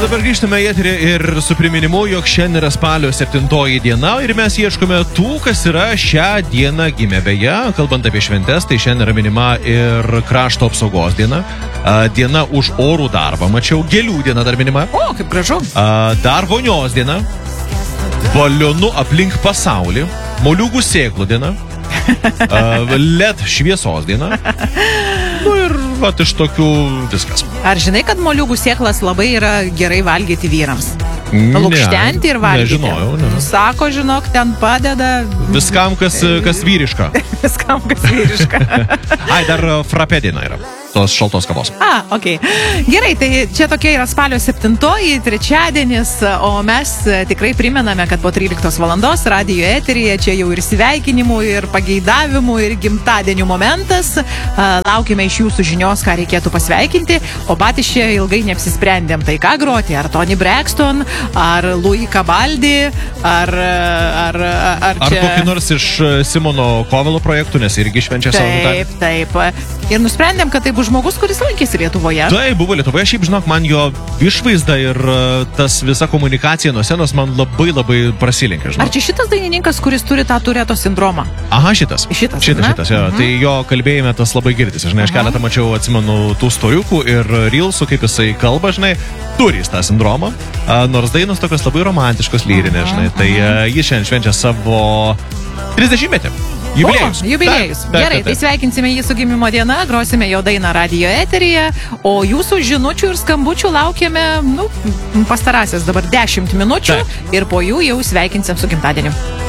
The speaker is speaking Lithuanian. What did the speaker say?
dabar grįžtame į eterį ir su priminimu, jog šiandien yra spalio 7 diena ir mes ieškome tų, kas yra šią dieną gimę. Beje, kalbant apie šventes, tai šiandien yra minima ir krašto apsaugos diena, diena už orų darbą, mačiau, gėlių diena dar minima. O, kaip gražu. Dar vonios diena, balionų aplink pasaulį, moliūgų sėklų diena, LED šviesos diena. Nu ir vat iš tokių viskas. Ar žinai, kad moliūgų sėklas labai yra gerai valgyti vyrams? Lukštenti ir valgyti. Nežinojau, ne. Sako, žinok, ten padeda. Viskam, kas vyriška. Viskam, kas vyriška. Ai, dar frappė diena yra. Tos šaltos kavos. Ok. Gerai, tai čia tokia yra spalio 7, trečiadienis, o mes tikrai primename, kad po 13 valandos radijo eteryje čia jau ir sveikinimų, ir pageidavimų, ir gimtadienių momentas. Laukime iš jūsų žinios, ką reikėtų pasveikinti, o patys čia ilgai neapsisprendėm. Tai ką groti? Ar Tony Braxton, ar Louis Cabaldi, ar čia... Ar kokį nors iš Simono Kovelo projektų, nes irgi švenčia savo gimtadienį. Taip. Ir nusprendėm, kad tai bus žmogus, kuris lankėsi Lietuvoje. Tai buvo Lietuvoje, šiaip žinok, man jo išvaizda ir tas visa komunikacija nuo scenos man labai prasilenkė, žinok. Ar čia šitas dainininkas, kuris turi tą Tureto sindromą? Aha, šitas, jo. Tai jo kalbėjime tas labai girdisi, žinai, aš keletą mačiau, atsimenu, tų storiukų ir reelsų, kaip jisai kalba, žinai, turi jis tą sindromą, nors dainos tokios labai romantiškos, lyrinės, žinai, tai jis šiandien švenčia savo 30-metį. Jubiliejus. Gerai, tai sveikinsime jį su gimimo diena, grosime jo dainą radijo eteryje, o jūsų žinučių ir skambučių laukiame, pastarąsias dabar 10 minučių ir po jų jau sveikinsim su gimtadieniu.